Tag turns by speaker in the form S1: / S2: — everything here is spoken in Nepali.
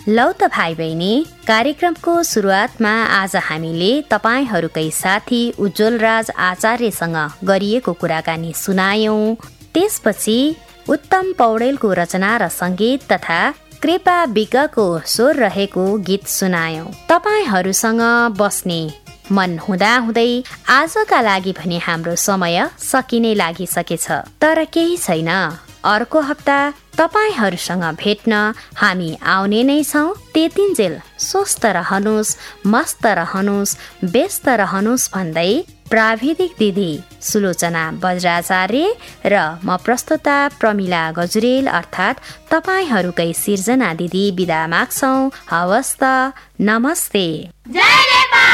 S1: लौ त भाइ बहिनी, कार्यक्रमको सुरुवातमा आज हामीले तपाईहरूकै साथी उज्जवल राज आचार्यसँग गरिएको कुराकानी सुनायौं। त्यसपछि उत्तम पौडेलको रचना र संगीत तथा कृपा विज्ञको स्वर रहेको गीत सुनायौं। तपाईहरूसँग बस्ने मन हुँदाहुँदै आजका लागि भने हाम्रो समय सकिनै लागिसकेछ। तर केही छैन, अर्को हप्ता तपाईहरूसँग भेट्न हामी आउने नै छौँ। त्यतिन्जेल स्वस्थ रहनुहोस्, मस्त रहनुहोस्, व्यस्त रहनुहोस् भन्दै प्राविधिक दिदी सुलोचना बज्राचार्य र म प्रस्तुता प्रमिला गजुरेल अर्थात् तपाईहरूकै सिर्जना दिदी बिदा माग्छौँ। हवस् त, नमस्ते।